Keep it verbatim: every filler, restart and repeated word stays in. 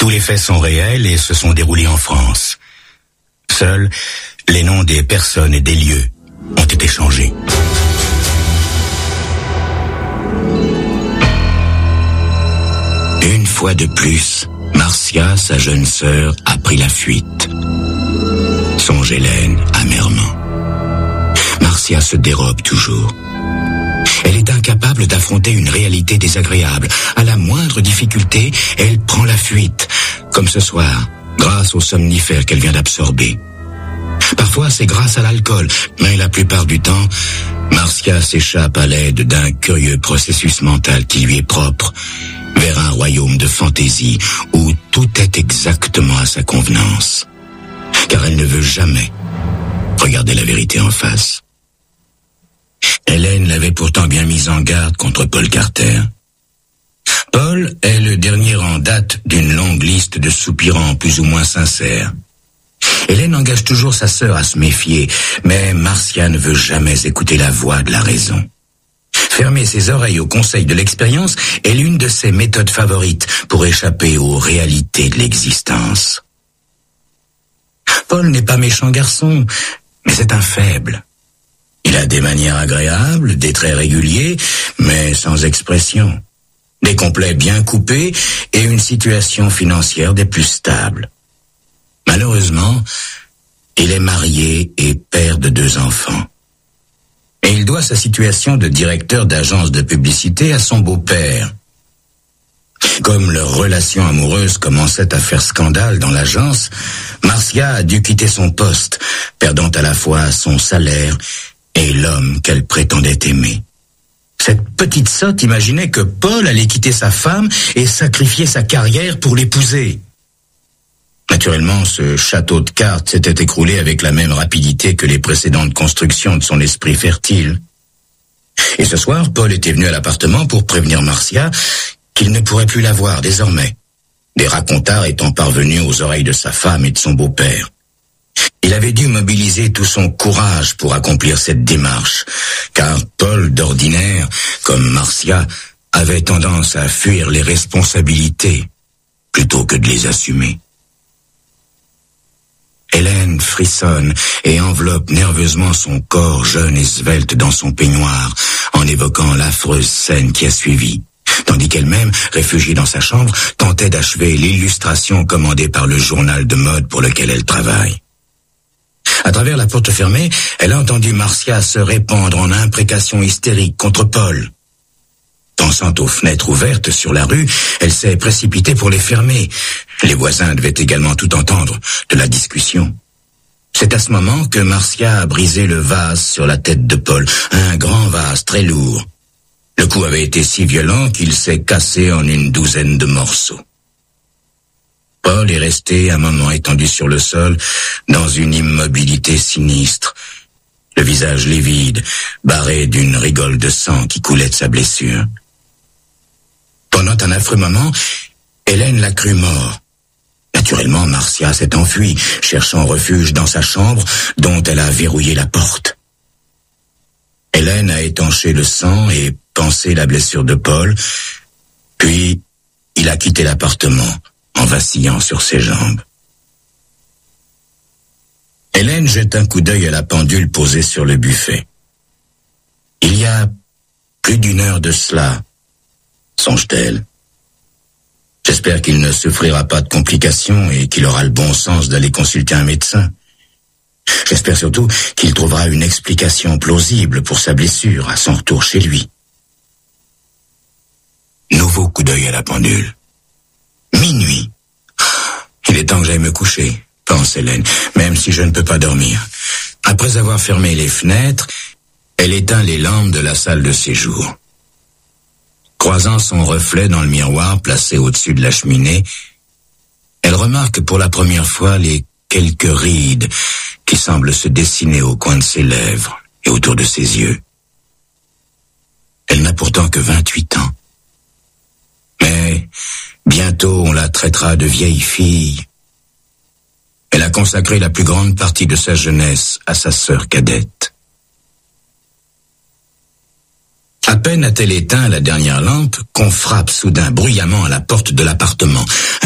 Tous les faits sont réels et se sont déroulés en France. Seuls les noms des personnes et des lieux ont été changés. Une fois de plus, Marcia, sa jeune sœur, a pris la fuite. Songe Hélène amèrement. Marcia se dérobe toujours. Elle est incapable d'affronter une réalité désagréable. À la moindre difficulté, elle prend la fuite, comme ce soir, grâce aux somnifères qu'elle vient d'absorber. Parfois, c'est grâce à l'alcool, mais la plupart du temps, Marcia s'échappe à l'aide d'un curieux processus mental qui lui est propre, vers un royaume de fantaisie où tout est exactement à sa convenance. Car elle ne veut jamais regarder la vérité en face. Hélène l'avait pourtant bien mise en garde contre Paul Carter. Paul est le dernier en date d'une longue liste de soupirants plus ou moins sincères. Hélène engage toujours sa sœur à se méfier, mais Marcia ne veut jamais écouter la voix de la raison. Fermer ses oreilles aux conseils de l'expérience est l'une de ses méthodes favorites pour échapper aux réalités de l'existence. Paul n'est pas méchant garçon, mais c'est un faible. Il a des manières agréables, des traits réguliers, mais sans expression, des complets bien coupés et une situation financière des plus stables. Malheureusement, il est marié et père de deux enfants. Et il doit sa situation de directeur d'agence de publicité à son beau-père. Comme leur relation amoureuse commençait à faire scandale dans l'agence, Marcia a dû quitter son poste, perdant à la fois son salaire et l'homme qu'elle prétendait aimer. Cette petite sotte imaginait que Paul allait quitter sa femme et sacrifier sa carrière pour l'épouser. Naturellement, ce château de cartes s'était écroulé avec la même rapidité que les précédentes constructions de son esprit fertile. Et ce soir, Paul était venu à l'appartement pour prévenir Marcia qu'il ne pourrait plus la voir désormais, des racontars étant parvenus aux oreilles de sa femme et de son beau-père. Il avait dû mobiliser tout son courage pour accomplir cette démarche, car Paul, d'ordinaire, comme Marcia, avait tendance à fuir les responsabilités plutôt que de les assumer. Hélène frissonne et enveloppe nerveusement son corps jeune et svelte dans son peignoir, en évoquant l'affreuse scène qui a suivi, tandis qu'elle-même, réfugiée dans sa chambre, tentait d'achever l'illustration commandée par le journal de mode pour lequel elle travaille. À travers la porte fermée, elle a entendu Marcia se répandre en imprécations hystériques contre Paul. Pensant aux fenêtres ouvertes sur la rue, elle s'est précipitée pour les fermer. Les voisins devaient également tout entendre de la discussion. C'est à ce moment que Marcia a brisé le vase sur la tête de Paul, un grand vase très lourd. Le coup avait été si violent qu'il s'est cassé en une douzaine de morceaux. Paul est resté un moment étendu sur le sol, dans une immobilité sinistre, le visage livide, barré d'une rigole de sang qui coulait de sa blessure. Pendant un affreux moment, Hélène l'a cru mort. Naturellement, Marcia s'est enfuie, cherchant refuge dans sa chambre, dont elle a verrouillé la porte. Hélène a étanché le sang et pansé la blessure de Paul, puis il a quitté l'appartement, en vacillant sur ses jambes. Hélène jette un coup d'œil à la pendule posée sur le buffet. Il y a plus d'une heure de cela, songe-t-elle. J'espère qu'il ne souffrira pas de complications et qu'il aura le bon sens d'aller consulter un médecin. J'espère surtout qu'il trouvera une explication plausible pour sa blessure à son retour chez lui. Nouveau coup d'œil à la pendule. Minuit. Il est temps que j'aille me coucher, pense Hélène, même si je ne peux pas dormir. Après avoir fermé les fenêtres, elle éteint les lampes de la salle de séjour. Croisant son reflet dans le miroir placé au-dessus de la cheminée, elle remarque pour la première fois les quelques rides qui semblent se dessiner au coin de ses lèvres et autour de ses yeux. Elle n'a pourtant que vingt-huit ans. Mais bientôt on la traitera de vieille fille. Elle a consacré la plus grande partie de sa jeunesse à sa sœur cadette. À peine a-t-elle éteint la dernière lampe qu'on frappe soudain bruyamment à la porte de l'appartement.